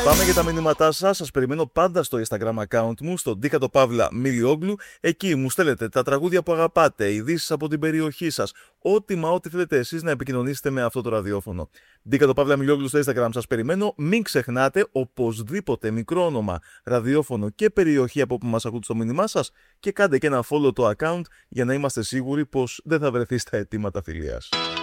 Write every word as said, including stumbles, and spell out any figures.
Πάμε για τα μηνύματά σας. Σας περιμένω πάντα στο Instagram account μου, στο Ντίκατο Παύλα Μιλιόγλου. Εκεί μου στέλνετε τα τραγούδια που αγαπάτε, ειδήσεις από την περιοχή σας. Ό,τι μα ό,τι θέλετε εσείς να επικοινωνήσετε με αυτό το ραδιόφωνο. Ντίκατο Παύλα Μιλιόγλου στο Instagram, σας περιμένω. Μην ξεχνάτε οπωσδήποτε μικρό όνομα, ραδιόφωνο και περιοχή από που μας ακούτε στο μήνυμά σας και κάντε και ένα follow το account για να είμαστε σίγουροι πως δεν θα βρεθεί στα αιτήματα φιλίας.